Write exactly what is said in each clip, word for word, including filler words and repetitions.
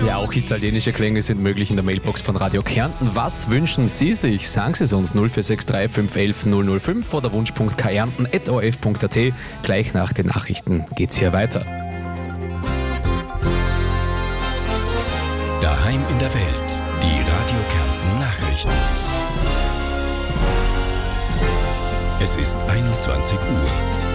Ja, auch italienische Klänge sind möglich in der Mailbox von Radio Kärnten. Was wünschen Sie sich? Sagen Sie es uns null vier sechs drei fünf eins eins null null fünf oder wunsch.kärnten at o r f punkt a t. Gleich nach den Nachrichten geht's hier weiter. Daheim in der Welt, die Radio Kärnten Nachrichten. Es ist einundzwanzig Uhr.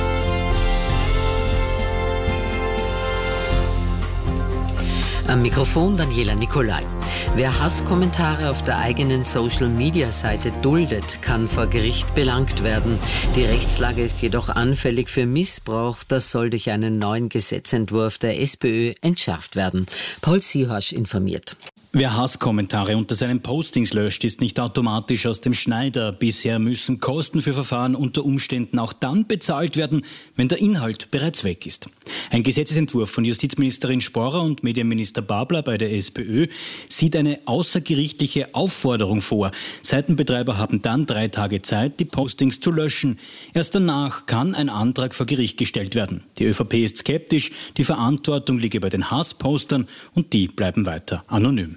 Am Mikrofon Daniela Nicolai. Wer Hasskommentare auf der eigenen Social-Media-Seite duldet, kann vor Gericht belangt werden. Die Rechtslage ist jedoch anfällig für Missbrauch. Das soll durch einen neuen Gesetzentwurf der SPÖ entschärft werden. Paul Siehasch informiert. Wer Hasskommentare unter seinen Postings löscht, ist nicht automatisch aus dem Schneider. Bisher müssen Kosten für Verfahren unter Umständen auch dann bezahlt werden, wenn der Inhalt bereits weg ist. Ein Gesetzesentwurf von Justizministerin Sporrer und Medienminister Babler bei der SPÖ sieht eine außergerichtliche Aufforderung vor. Seitenbetreiber haben dann drei Tage Zeit, die Postings zu löschen. Erst danach kann ein Antrag vor Gericht gestellt werden. Die ÖVP ist skeptisch, die Verantwortung liege bei den Hasspostern und die bleiben weiter anonym.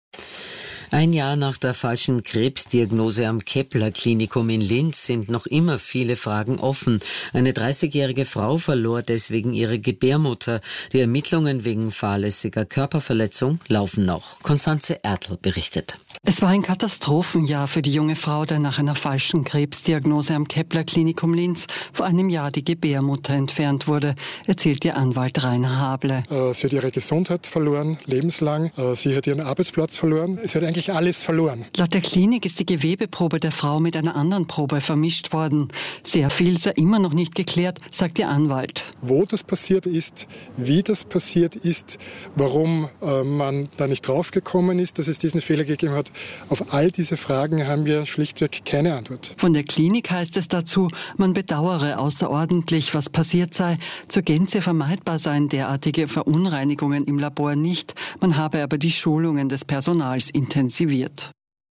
Ein Jahr nach der falschen Krebsdiagnose am Kepler-Klinikum in Linz sind noch immer viele Fragen offen. Eine dreißigjährige Frau verlor deswegen ihre Gebärmutter. Die Ermittlungen wegen fahrlässiger Körperverletzung laufen noch. Konstanze Ertl berichtet. Es war ein Katastrophenjahr für die junge Frau, der nach einer falschen Krebsdiagnose am Kepler-Klinikum Linz vor einem Jahr die Gebärmutter entfernt wurde, erzählt ihr Anwalt Rainer Hable. Sie hat ihre Gesundheit verloren, lebenslang. Sie hat ihren Arbeitsplatz verloren. Sie hat eigentlich alles verloren. Laut der Klinik ist die Gewebeprobe der Frau mit einer anderen Probe vermischt worden. Sehr viel sei immer noch nicht geklärt, sagt ihr Anwalt. Wo das passiert ist, wie das passiert ist, warum äh, man da nicht draufgekommen ist, dass es diesen Fehler gegeben hat, auf all diese Fragen haben wir schlichtweg keine Antwort. Von der Klinik heißt es dazu, man bedauere außerordentlich, was passiert sei. Zur Gänze vermeidbar seien derartige Verunreinigungen im Labor nicht. Man habe aber die Schulungen des Personals intensiviert.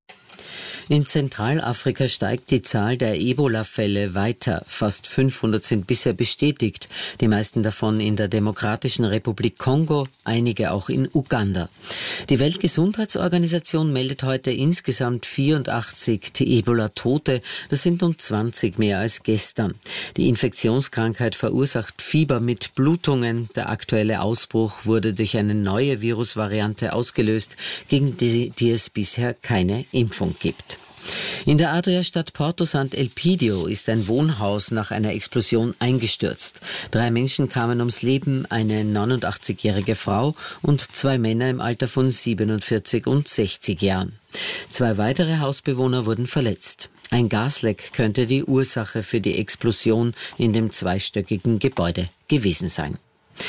In Zentralafrika steigt die Zahl der Ebola-Fälle weiter. Fast fünfhundert sind bisher bestätigt, die meisten davon in der Demokratischen Republik Kongo, einige auch in Uganda. Die Weltgesundheitsorganisation meldet heute insgesamt vierundachtzig Ebola-Tote, das sind um zwanzig mehr als gestern. Die Infektionskrankheit verursacht Fieber mit Blutungen. Der aktuelle Ausbruch wurde durch eine neue Virusvariante ausgelöst, gegen die, die es bisher keine Impfung gibt. In der Adriastadt Porto Sant'Elpidio ist ein Wohnhaus nach einer Explosion eingestürzt. Drei Menschen kamen ums Leben, eine neunundachtzigjährige Frau und zwei Männer im Alter von siebenundvierzig und sechzig Jahren. Zwei weitere Hausbewohner wurden verletzt. Ein Gasleck könnte die Ursache für die Explosion in dem zweistöckigen Gebäude gewesen sein.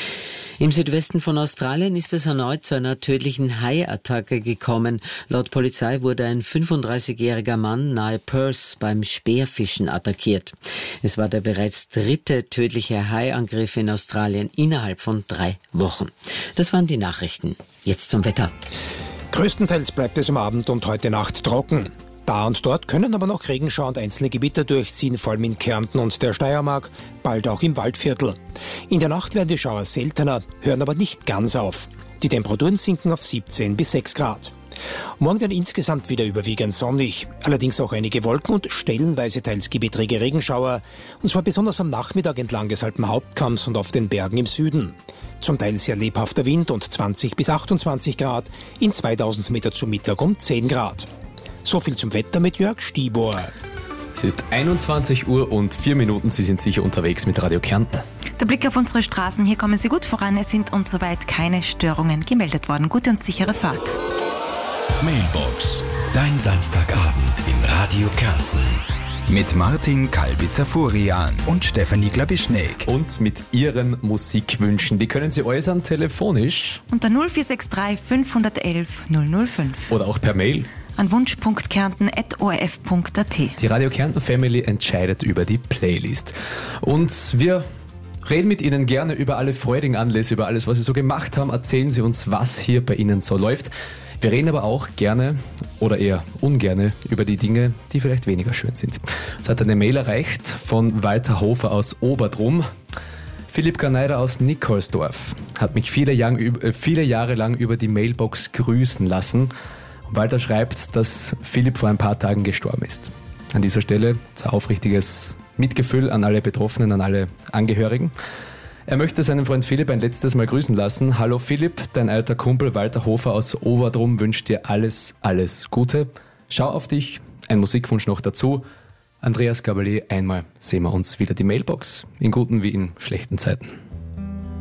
Im Südwesten von Australien ist es erneut zu einer tödlichen Haiattacke gekommen. Laut Polizei wurde ein fünfunddreißigjähriger Mann nahe Perth beim Speerfischen attackiert. Es war der bereits dritte tödliche Haiangriff in Australien innerhalb von drei Wochen. Das waren die Nachrichten. Jetzt zum Wetter. Größtenteils bleibt es am Abend und heute Nacht trocken. Da und dort können aber noch Regenschauer und einzelne Gewitter durchziehen, vor allem in Kärnten und der Steiermark, bald auch im Waldviertel. In der Nacht werden die Schauer seltener, hören aber nicht ganz auf. Die Temperaturen sinken auf siebzehn bis sechs Grad. Morgen dann insgesamt wieder überwiegend sonnig, allerdings auch einige Wolken und stellenweise teils gewittrige Regenschauer, und zwar besonders am Nachmittag entlang des Alpenhauptkamms und auf den Bergen im Süden. Zum Teil sehr lebhafter Wind und zwanzig bis achtundzwanzig Grad, in zweitausend Meter zum Mittag um zehn Grad. So viel zum Wetter mit Jörg Stibor. Es ist einundzwanzig Uhr und vier Minuten. Sie sind sicher unterwegs mit Radio Kärnten. Der Blick auf unsere Straßen. Hier kommen Sie gut voran. Es sind uns soweit keine Störungen gemeldet worden. Gute und sichere Fahrt. Mailbox. Dein Samstagabend in Radio Kärnten. Mit Martin Kalbitzer-Furian und Stefanie Glabischneck. Und mit Ihren Musikwünschen. Die können Sie äußern telefonisch. Unter null vier sechs drei fünf eins eins null null fünf. Oder auch per Mail. An wunsch.kärnten at o r f punkt a t. Die Radio Kärnten Family entscheidet über die Playlist. Und wir reden mit Ihnen gerne über alle freudigen Anlässe, über alles, was Sie so gemacht haben. Erzählen Sie uns, was hier bei Ihnen so läuft. Wir reden aber auch gerne oder eher ungerne über die Dinge, die vielleicht weniger schön sind. Es hat eine Mail erreicht von Walter Hofer aus Oberdrum. Philipp Garneider aus Nickolsdorf. hat mich viele, Jahre, viele Jahre lang über die Mailbox grüßen lassen. Und Walter schreibt, dass Philipp vor ein paar Tagen gestorben ist. An dieser Stelle unser aufrichtiges Mitgefühl an alle Betroffenen, an alle Angehörigen. Er möchte seinen Freund Philipp ein letztes Mal grüßen lassen. Hallo Philipp, dein alter Kumpel Walter Hofer aus Oberdrum wünscht dir alles, alles Gute. Schau auf dich, ein Musikwunsch noch dazu. Andreas Gabalier, einmal sehen wir uns wieder die Mailbox, in guten wie in schlechten Zeiten.